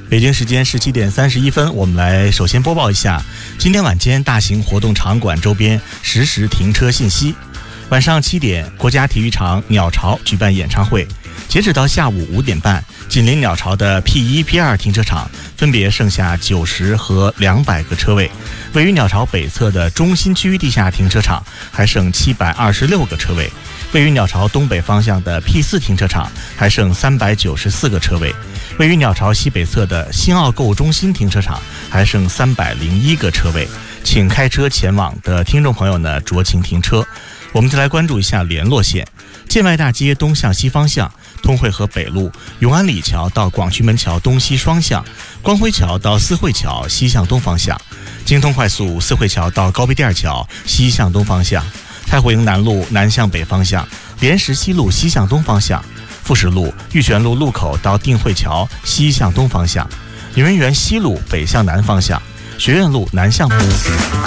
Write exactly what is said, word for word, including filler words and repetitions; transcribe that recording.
北京时间十七点三十一分，我们来首先播报一下今天晚间大型活动场馆周边实时停车信息。晚上七点，国家体育场鸟巢举办演唱会，截止到下午五点半，紧邻鸟巢的 P 一、P 二 停车场分别剩下九十和两百个车位，位于鸟巢北侧的中心区地下停车场还剩七百二十六个车位，位于鸟巢东北方向的 P 四 停车场还剩三百九十四个车位，位于鸟巢西北侧的新奥购物中心停车场还剩三百零一个车位，请开车前往的听众朋友呢酌情停车。我们再来关注一下联络线，建外大街东向西方向，通惠河北路永安里桥到广渠门桥东西双向，光辉桥到四惠桥西向东方向，京通快速四惠桥到高碑店桥西向东方向，太湖营南路南向北方向，莲石西路西向东方向，富石路玉泉路路口到定慧桥西向东方向，圆明园西路北向南方向，学院路南向北。